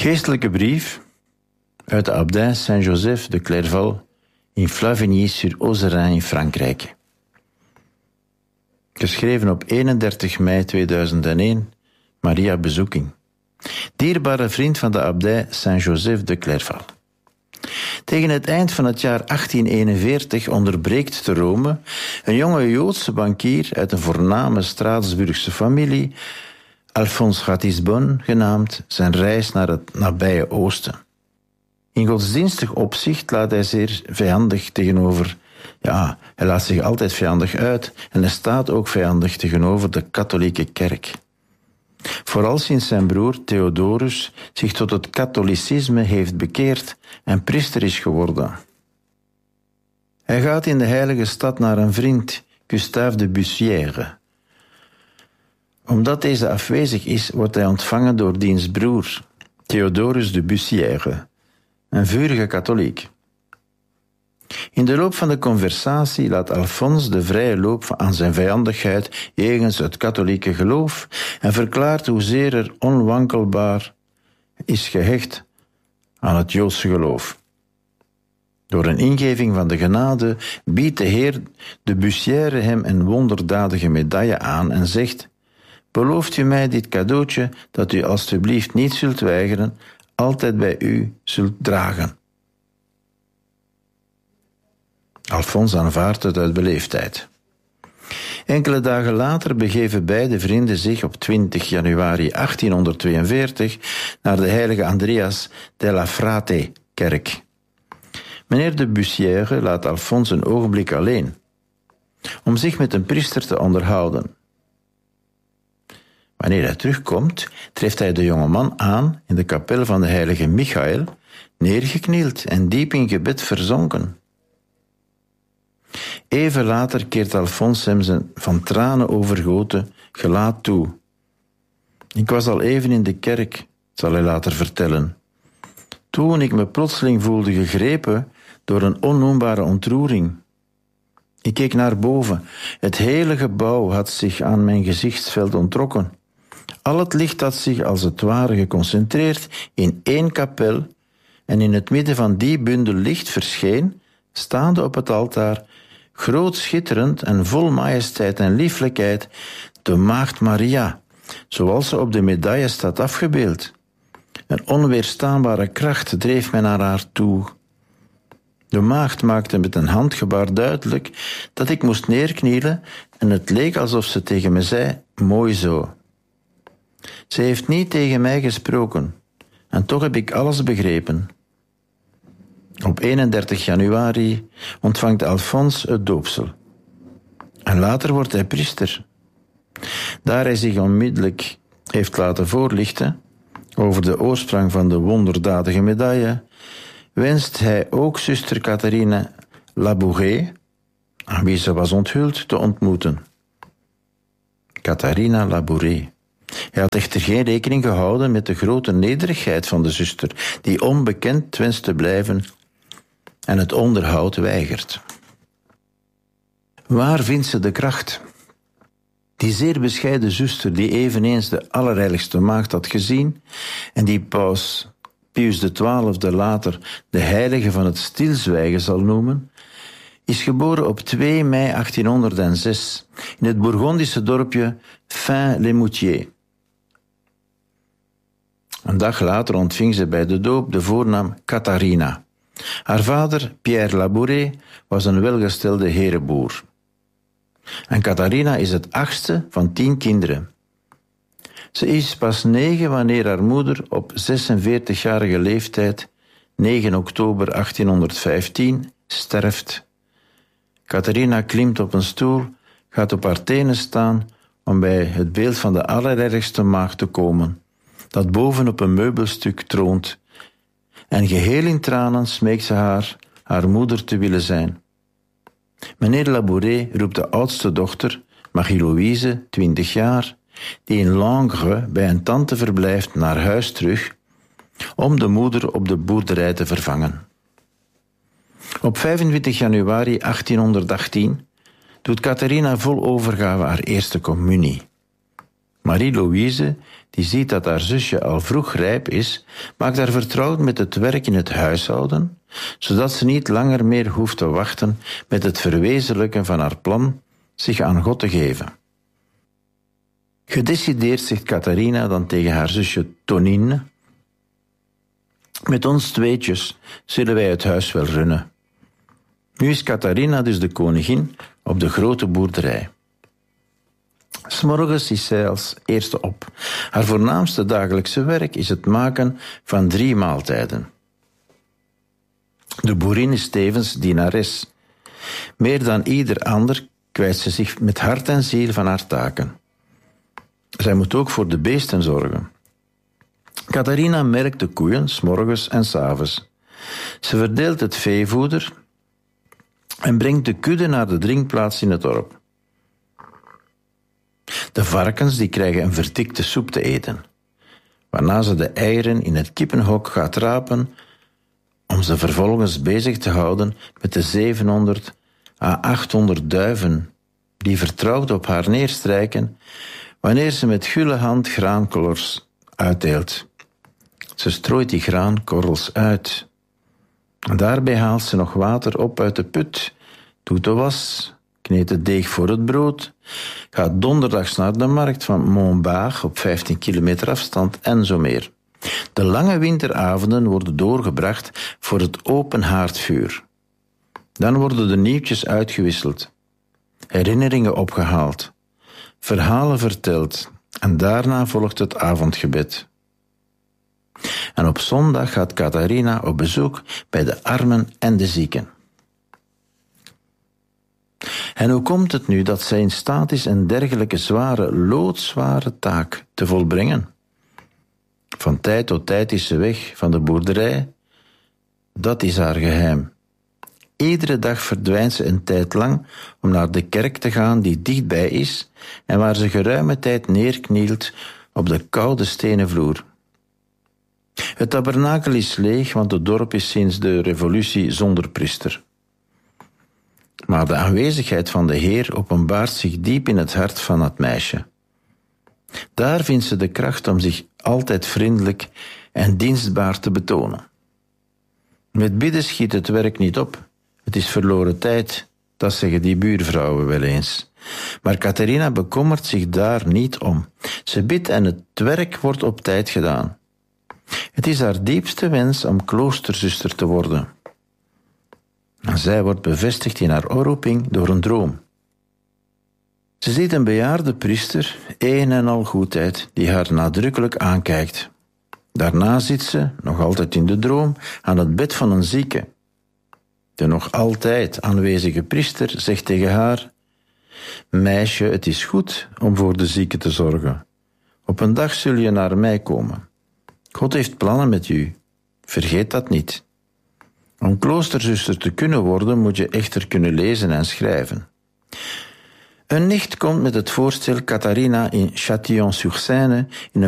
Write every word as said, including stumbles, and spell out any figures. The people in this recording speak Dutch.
Geestelijke brief uit de abdij Saint-Joseph de Clairval in Flavigny-sur-Ozerain in Frankrijk. Geschreven op eenendertig mei tweeduizend één, Maria Bezoeking. Dierbare vriend van de abdij Saint-Joseph de Clairval. Tegen het eind van het jaar achttien eenenveertig onderbreekt te Rome een jonge Joodse bankier uit een voorname Straatsburgse familie, Alphonse Ratisbonne genaamd, zijn reis naar het nabije Oosten. In godsdienstig opzicht laat hij zeer vijandig tegenover, ja, hij laat zich altijd vijandig uit en hij staat ook vijandig tegenover de katholieke kerk. Vooral sinds zijn broer Theodorus zich tot het katholicisme heeft bekeerd en priester is geworden. Hij gaat in de heilige stad naar een vriend, Gustave de Bussière. Omdat deze afwezig is, wordt hij ontvangen door diens broer, Theodorus de Bussière, een vurige katholiek. In de loop van de conversatie laat Alphonse de vrije loop aan zijn vijandigheid jegens het katholieke geloof en verklaart hoezeer er onwankelbaar is gehecht aan het Joodse geloof. Door een ingeving van de genade biedt de Heer de Bussière hem een wonderdadige medaille aan en zegt: belooft u mij dit cadeautje dat u alstublieft niet zult weigeren, altijd bij u zult dragen. Alphonse aanvaardt het uit beleefdheid. Enkele dagen later begeven beide vrienden zich op twintig januari achttienhonderdtweeënveertig naar de heilige Andreas della Frate-kerk. Meneer de Bussière laat Alphonse een ogenblik alleen, om zich met een priester te onderhouden. Wanneer hij terugkomt, treft hij de jonge man aan in de kapel van de heilige Michael, neergeknield en diep in gebed verzonken. Even later keert Alphonse hem zijn van tranen overgoten gelaat toe. Ik was al even in de kerk, zal hij later vertellen, toen ik me plotseling voelde gegrepen door een onnoembare ontroering. Ik keek naar boven. Het hele gebouw had zich aan mijn gezichtsveld onttrokken. Al het licht had zich als het ware geconcentreerd in één kapel en in het midden van die bundel licht verscheen, staande op het altaar, groot schitterend en vol majesteit en lieflijkheid, de Maagd Maria, zoals ze op de medaille staat afgebeeld. Een onweerstaanbare kracht dreef mij naar haar toe. De maagd maakte met een handgebaar duidelijk dat ik moest neerknielen en het leek alsof ze tegen me zei, mooi zo. Ze heeft niet tegen mij gesproken en toch heb ik alles begrepen. Op eenendertig januari ontvangt Alphonse het doopsel. En later wordt hij priester. Daar hij zich onmiddellijk heeft laten voorlichten over de oorsprong van de wonderdadige medaille, wenst hij ook zuster Catherine Labouré, aan wie ze was onthuld, te ontmoeten. Catharina Labouré. Hij had echter geen rekening gehouden met de grote nederigheid van de zuster, die onbekend wenst te blijven en het onderhoud weigert. Waar vindt ze de kracht? Die zeer bescheiden zuster, die eveneens de allerheiligste maagd had gezien en die paus Pius de twaalfde later de heilige van het stilzwijgen zal noemen, is geboren op twee mei achttienhonderdzes in het Bourgondische dorpje Fin-les-Moutiers. Een dag later ontving ze bij de doop de voornaam Catharina. Haar vader, Pierre Labouré, was een welgestelde herenboer. En Catharina is het achtste van tien kinderen. Ze is pas negen wanneer haar moeder op zesenveertigjarige leeftijd, negen oktober achttienhonderdvijftien, sterft. Catharina klimt op een stoel, gaat op haar tenen staan om bij het beeld van de allerheiligste maagd te komen, dat boven op een meubelstuk troont, en geheel in tranen smeekt ze haar, haar moeder te willen zijn. Meneer Labouré roept de oudste dochter, Marie-Louise, twintig jaar, die in Langres bij een tante verblijft, naar huis terug, om de moeder op de boerderij te vervangen. Op vijfentwintig januari achttienhonderdachttien doet Catharina vol overgave haar eerste communie. Marie-Louise, die ziet dat haar zusje al vroeg rijp is, maakt haar vertrouwd met het werk in het huishouden, zodat ze niet langer meer hoeft te wachten met het verwezenlijken van haar plan zich aan God te geven. Gedecideerd zegt Catharina dan tegen haar zusje Tonine: met ons tweetjes zullen wij het huis wel runnen. Nu is Catharina dus de koningin op de grote boerderij. 'S Morgens is zij als eerste op. Haar voornaamste dagelijkse werk is het maken van drie maaltijden. De boerin is tevens dienares. Meer dan ieder ander kwijt ze zich met hart en ziel van haar taken. Zij moet ook voor de beesten zorgen. Catharina melkt de koeien 's morgens en 's avonds. Ze verdeelt het veevoeder en brengt de kudde naar de drinkplaats in het dorp. De varkens die krijgen een vertikte soep te eten, waarna ze de eieren in het kippenhok gaat rapen om ze vervolgens bezig te houden met de zevenhonderd à achthonderd duiven die vertrouwd op haar neerstrijken wanneer ze met gulle hand graankorrels uitdeelt. Ze strooit die graankorrels uit. En daarbij haalt ze nog water op uit de put, doet de was, kneedt het deeg voor het brood, gaat donderdags naar de markt van Montbard op vijftien kilometer afstand en zo meer. De lange winteravonden worden doorgebracht voor het open haardvuur. Dan worden de nieuwtjes uitgewisseld, herinneringen opgehaald, verhalen verteld en daarna volgt het avondgebed. En op zondag gaat Catharina op bezoek bij de armen en de zieken. En hoe komt het nu dat zij in staat is een dergelijke zware, loodzware taak te volbrengen? Van tijd tot tijd is ze weg van de boerderij. Dat is haar geheim. Iedere dag verdwijnt ze een tijd lang om naar de kerk te gaan die dichtbij is en waar ze geruime tijd neerknielt op de koude stenen vloer. Het tabernakel is leeg, want het dorp is sinds de revolutie zonder priester. Maar de aanwezigheid van de Heer openbaart zich diep in het hart van het meisje. Daar vindt ze de kracht om zich altijd vriendelijk en dienstbaar te betonen. Met bidden schiet het werk niet op. Het is verloren tijd, dat zeggen die buurvrouwen wel eens. Maar Catharina bekommert zich daar niet om. Ze bidt en het werk wordt op tijd gedaan. Het is haar diepste wens om kloosterzuster te worden. En zij wordt bevestigd in haar roeping door een droom. Ze ziet een bejaarde priester, een en al goedheid, die haar nadrukkelijk aankijkt. Daarna zit ze, nog altijd in de droom, aan het bed van een zieke. De nog altijd aanwezige priester zegt tegen haar: meisje, het is goed om voor de zieke te zorgen. Op een dag zul je naar mij komen. God heeft plannen met u. Vergeet dat niet. Om kloosterzuster te kunnen worden, moet je echter kunnen lezen en schrijven. Een nicht komt met het voorstel Catharina in Châtillon-sur-Seine in een